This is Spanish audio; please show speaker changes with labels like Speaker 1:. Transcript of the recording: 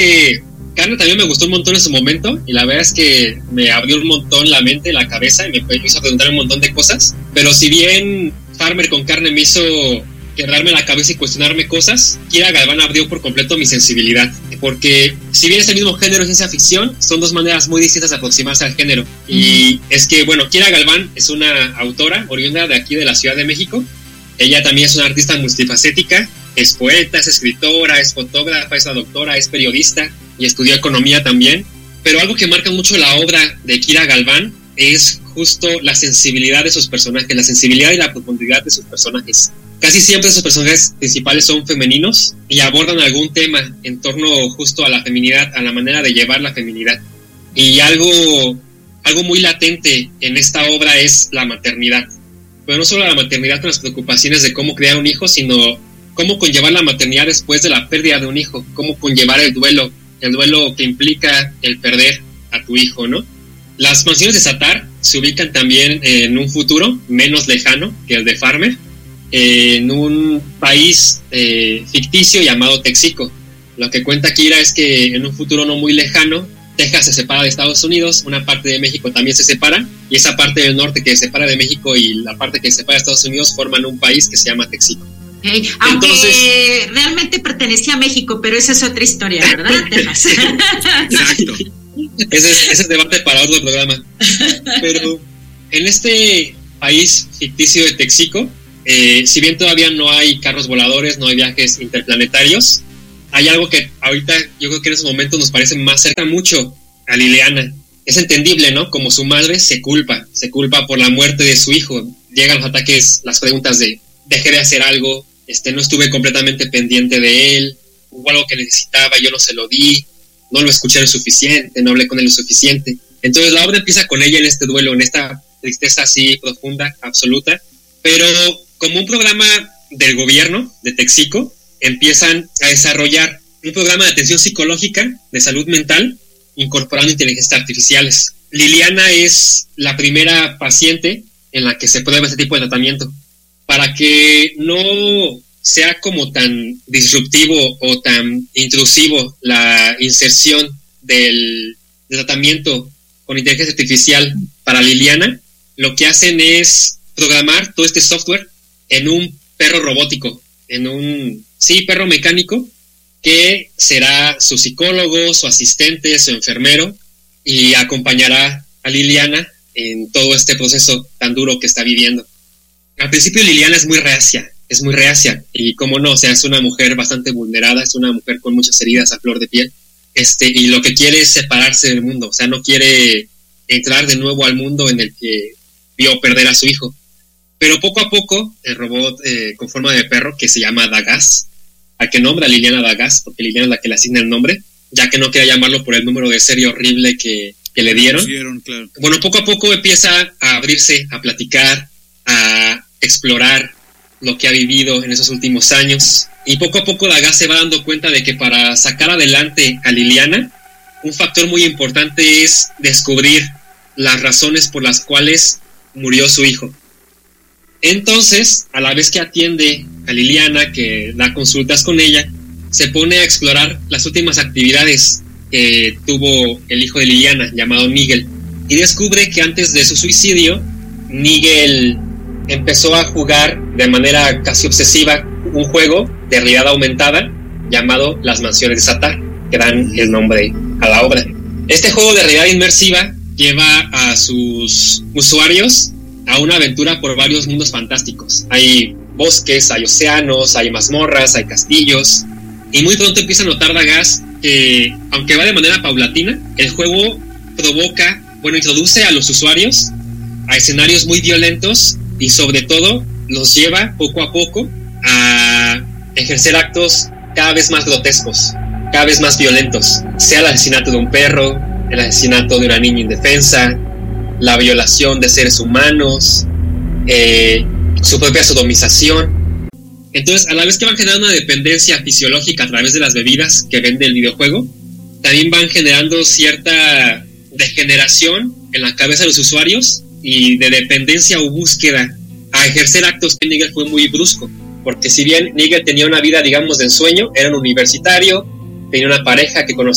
Speaker 1: Carne también me gustó un montón en su momento, y la verdad es que me abrió un montón la mente, la cabeza, y me hizo preguntar un montón de cosas. Pero si bien Farmer con Carne me hizo quebrarme la cabeza y cuestionarme cosas, Kira Galván abrió por completo mi sensibilidad, porque si bien es el mismo género de ciencia ficción, son dos maneras muy distintas de aproximarse al género. Y es que, bueno, Kira Galván es una autora oriunda de aquí de la Ciudad de México. Ella también es una artista multifacética, es poeta, es escritora, es fotógrafa, es doctora, es periodista y estudió economía también. Pero algo que marca mucho la obra de Kira Galván es justo la sensibilidad de sus personajes, la sensibilidad y la profundidad de sus personajes. Casi siempre esos personajes principales son femeninos y abordan algún tema en torno justo a la feminidad, a la manera de llevar la feminidad. Y algo muy latente en esta obra es la maternidad. Pero no solo la maternidad con las preocupaciones de cómo crear un hijo, sino cómo conllevar la maternidad después de la pérdida de un hijo, cómo conllevar el duelo que implica el perder a tu hijo, ¿no? Las mansiones de Zatar se ubican también en un futuro menos lejano que el de Farmer, en un país ficticio llamado Texico. Lo que cuenta Kira es que en un futuro no muy lejano, Texas se separa de Estados Unidos, una parte de México también se separa, y esa parte del norte que se separa de México y la parte que se separa de Estados Unidos forman un país que se llama Texico.
Speaker 2: Aunque realmente pertenecía a México, pero esa es otra historia, ¿verdad? Texas.
Speaker 1: Exacto. Ese es debate para otro programa. Pero en este país ficticio de Texico, si bien todavía no hay carros voladores, no hay viajes interplanetarios, hay algo que ahorita yo creo que en esos momentos nos parece más cerca mucho a Liliana. Es entendible, ¿no? Como su madre se culpa por la muerte de su hijo. Llegan los ataques, las preguntas de dejé de hacer algo, no estuve completamente pendiente de él, hubo algo que necesitaba, yo no se lo di, no lo escuché lo suficiente, no hablé con él lo suficiente. Entonces la obra empieza con ella en este duelo, en esta tristeza así profunda, absoluta, pero como un programa del gobierno de Texico, empiezan a desarrollar un programa de atención psicológica, de salud mental, incorporando inteligencias artificiales. Liliana es la primera paciente en la que se prueba este tipo de tratamiento, para que no sea como tan disruptivo o tan intrusivo la inserción del tratamiento con inteligencia artificial para Liliana. Lo que hacen es programar todo este software en un perro robótico, en un perro mecánico, que será su psicólogo, su asistente, su enfermero, y acompañará a Liliana en todo este proceso tan duro que está viviendo. Al principio Liliana es muy reacia, y cómo no, o sea, es una mujer bastante vulnerada, es una mujer con muchas heridas a flor de piel, y lo que quiere es separarse del mundo, o sea, no quiere entrar de nuevo al mundo en el que vio perder a su hijo. Pero poco a poco, el robot con forma de perro, que se llama Dagas, al que nombra Liliana Dagas, porque Liliana es la que le asigna el nombre, ya que no quería llamarlo por el número de serie horrible que le dieron. Claro. Bueno, poco a poco empieza a abrirse, a platicar, a explorar lo que ha vivido en esos últimos años, y poco a poco Dagas se va dando cuenta de que para sacar adelante a Liliana, un factor muy importante es descubrir las razones por las cuales murió su hijo. Entonces, a la vez que atiende a Liliana, que da consultas con ella, se pone a explorar las últimas actividades que tuvo el hijo de Liliana, llamado Nigel, y descubre que antes de su suicidio, Nigel empezó a jugar de manera casi obsesiva un juego de realidad aumentada llamado Las Mansiones de Zatar, que dan el nombre a la obra. Este juego de realidad inmersiva lleva a sus usuarios a una aventura por varios mundos fantásticos. Hay bosques, hay océanos, hay mazmorras, hay castillos, y muy pronto empieza a notar Dagas que, aunque va de manera paulatina, el juego introduce a los usuarios a escenarios muy violentos, y sobre todo los lleva poco a poco a ejercer actos cada vez más grotescos, cada vez más violentos, sea el asesinato de un perro, el asesinato de una niña indefensa, la violación de seres humanos, su propia sodomización. Entonces, a la vez que van generando una dependencia fisiológica a través de las bebidas que vende el videojuego, también van generando cierta degeneración en la cabeza de los usuarios y de dependencia o búsqueda a ejercer actos. Que Nigel fue muy brusco, porque si bien Nigel tenía una vida, digamos, de ensueño, era un universitario, tenía una pareja que conocía